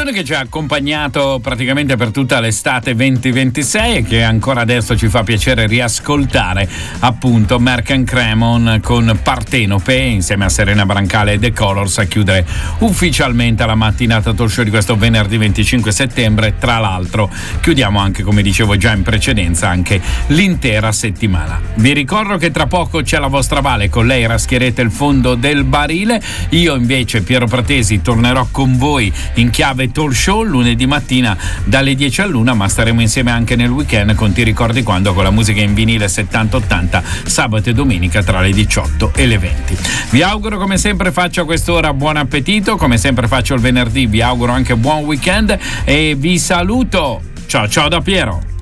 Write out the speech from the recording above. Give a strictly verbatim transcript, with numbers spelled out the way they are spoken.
canzone che ci ha accompagnato praticamente per tutta l'estate venti ventisei e che ancora adesso ci fa piacere riascoltare, appunto Merck and Cremon con Partenope insieme a Serena Brancale e The Colors a chiudere ufficialmente la mattinata talk show di questo venerdì venticinque settembre. Tra l'altro chiudiamo anche, come dicevo già in precedenza, anche l'intera settimana. Vi ricordo che tra poco c'è la vostra Vale, con lei raschierete il fondo del barile. Io invece, Piero Pratesi, tornerò con voi in chiave talk show lunedì mattina dalle dieci all'una, ma staremo insieme anche nel weekend con Ti ricordi quando, con la musica in vinile settanta ottanta, sabato e domenica tra le diciotto e le venti. Vi auguro, come sempre faccio a quest'ora, buon appetito, come sempre faccio il venerdì vi auguro anche buon weekend e vi saluto. Ciao ciao da Piero.